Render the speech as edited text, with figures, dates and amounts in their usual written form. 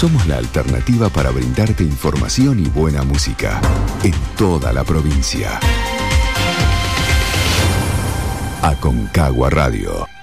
Somos la alternativa para brindarte información y buena música en toda la provincia. Aconcagua Radio.